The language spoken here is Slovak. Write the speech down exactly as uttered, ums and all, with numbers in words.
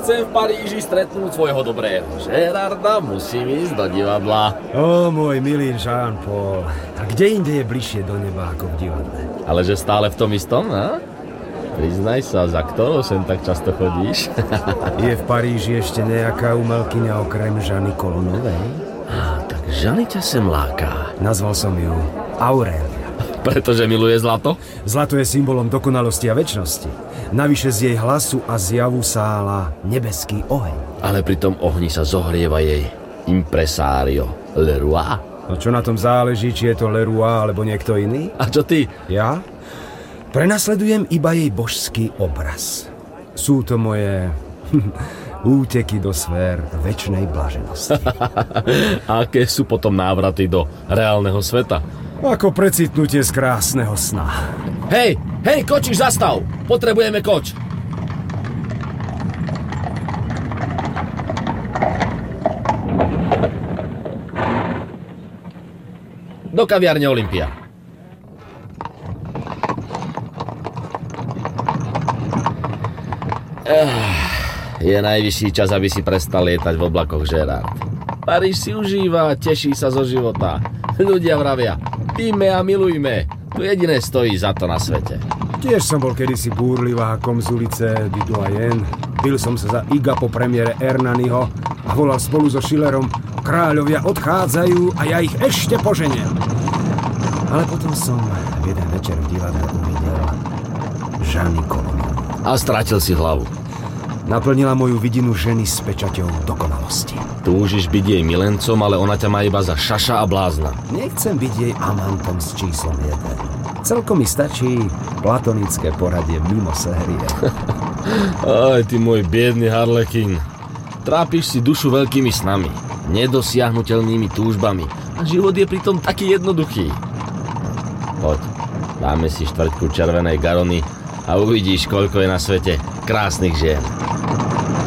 chcem v Paríži stretnúť svojho dobrého Gérarda, musím ísť do divadla. Ó, môj milý Jean-Paul, a kde inde je bližšie do neba ako v divadle? Ale že stále v tom istom, a? Priznaj sa, za ktorou sem tak často chodíš? Je v Paríži ešte nejaká umelkyňa okrem Žany Kolonovej? Á, tak Žany ťa sem láka. Nazval som ju Aurélia. Pretože miluje zlato? Zlato je symbolom dokonalosti a večnosti. Navyše z jej hlasu a zjavu sála nebeský oheň. Ale pri tom ohni sa zohrieva jej impresario Leroy. No čo na tom záleží, či je to Leroy alebo niekto iný? A čo ty? Ja? Prenasledujem iba jej božský obraz. Sú to moje úteky do sfér večnej blaženosti. Aké sú potom návraty do reálneho sveta? Ako precitnutie z krásneho sna. Hej, hej, kočiš, zastav! Potrebujeme koč! Do kaviarne Olympia. Je najvyšší čas, aby si prestal lietať v oblakoch, Gérard. Paríž si užíva, teší sa zo života. Ľudia vravia, píme a milujme. Tu jediné stojí za to na svete. Tiež som bol kedysi búrlivákom z ulice Didoyen. Bil som sa za Iga po premiére Hernaniho a volal spolu so Schillerom: kráľovia odchádzajú a ja ich ešte poženiem. Ale potom som v jeden večer v divadle uvidel Žany Kolonovú. A strátil si hlavu. Naplnila moju vidinu ženy s pečaťou dokonalosti. Túžiš byť jej milencom, ale ona ťa má iba za šaša a blázna. Nechcem byť jej amantom s číslom jeden. Celkom mi stačí platonické poradie mimo série. Aj ty môj biedný harlekin. Trápiš si dušu veľkými snami, nedosiahnuteľnými túžbami a život je pritom taký jednoduchý. Poď, dáme si štvrťku červenej garony a uvidíš, koľko je na svete krásnych žien.